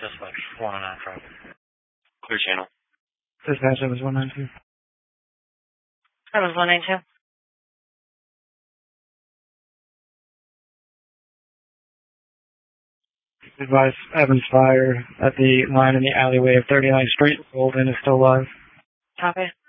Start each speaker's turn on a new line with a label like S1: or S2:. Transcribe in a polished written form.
S1: Dispatch 109 traffic.
S2: Clear channel.
S3: Dispatch, that was 192.
S4: That was 192.
S3: Advice, Evans Fire at the line in the alleyway of 39th Street. Golden is still live.
S4: Copy.